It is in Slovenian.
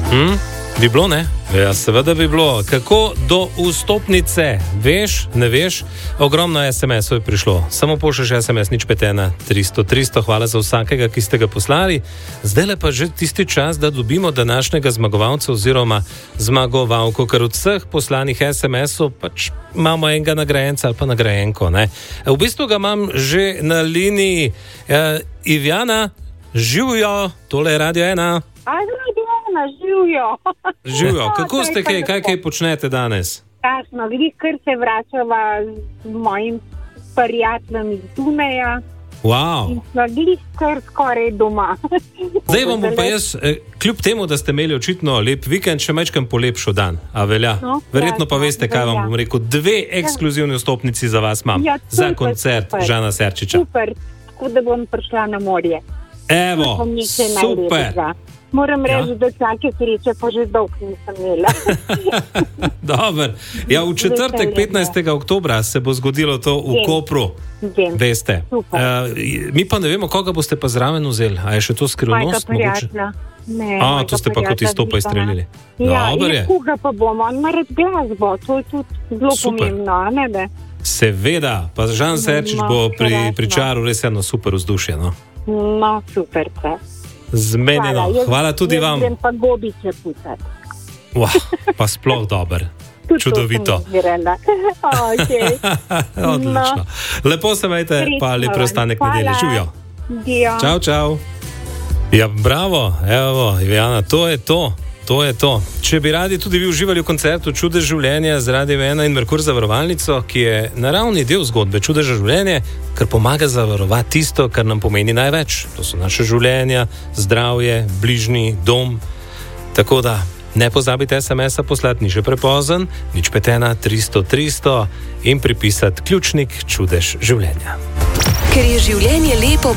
Bi bilo, ne? Ja, seveda bi bilo. Kako do vstopnice? Veš, ne veš? Ogromno SMS-ov je prišlo. Samo pošlješ SMS 051 300 300. Hvala za vsakega, ki ste ga poslali. Zdaj le pa že tisti čas, da dobimo današnjega zmagovalca oziroma zmagovalko, ker od vseh poslanih SMS-ov pač imamo enega nagrajenca ali pa nagrajenko, ne? V bistvu ga imam že na liniji. Ivjana, živjo, tole je Radio 1. Živjo, kako ste kaj počnete danes? Jasno, glih, ker se vračava z mojim prijateljem iz Dunaja. Wow. In smo glih kar skoraj doma. Zdaj vam bom pa jaz, kljub temu, da ste imeli očitno lep vikend, še mečkam polepšo dan. A velja? No, verjetno pa veste, kaj vam bom rekel. 2 ekskluzivni vstopnici za vas imam. Ja, za koncert Žana Serčiča. Super, tako da bom prišla na morje. Evo, super. Moram reči, da take sreče pa že dolgo nisem imela. Dobar. Ja, v četrtek 15. oktobra se bo zgodilo to v Kopru. Veste. Mi pa ne vemo, koga boste pa zraven vzeli. A je še to skrivnost? Ne, to ste pa kot izstopa izstrelili. Ja, koga pa bomo? On ima red glasbo, to je tudi zelo pomembno, ne da? Seveda, pa Žan Serčič bo pričaral res eno super vzdušje, no? No, super, zmenjeno. Hvala tudi vam. Grem pa gobice pusati. Pa sploh dober. Čudovito. Odlično. Lepo se majte, pa lep preostanek nedelje. Živijo. Čau. Ja, bravo, evo, Ivjana, to je to. To je to. Če bi radi tudi vi uživali v koncertu Čudež življenja z Radiem 1 in Merkur zavarovalnico, ki je naravni del zgodbe Čudeža življenja, ker pomaga zavarovati tisto, kar nam pomeni največ. To so naše življenja, zdravje, bližnji, dom. Tako da ne pozabite SMS-a poslati, ni še prepozen, 051 300 300 in pripisati ključnik Čudež življenja. Ker je življenje lepo,